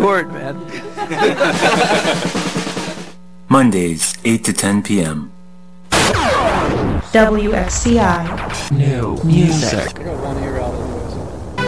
short, man. Mondays, 8 to 10 p.m. WXCI. New music. I got one ear out of